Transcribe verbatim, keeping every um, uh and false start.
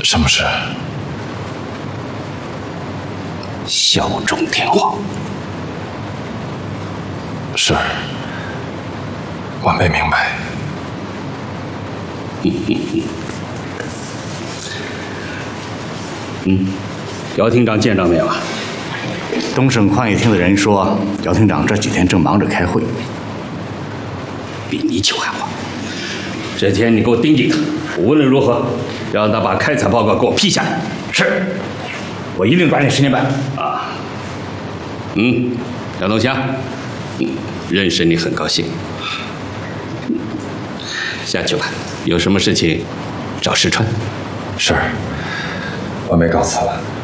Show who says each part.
Speaker 1: 什么事？
Speaker 2: 孝忠天皇。
Speaker 1: 是，晚辈明白。
Speaker 2: 嗯，姚厅长见着没有啊？
Speaker 3: 东省矿业厅的人说，姚厅长这几天正忙着开会，
Speaker 2: 比泥鳅还忙。这天你给我盯紧他，无论如何让他把开采报告给我批下来。是，我一定抓紧时间办啊。嗯，杨东乡，嗯，认识你很高兴。下去吧，有什么事情找石川。
Speaker 1: 是，晚辈告辞了。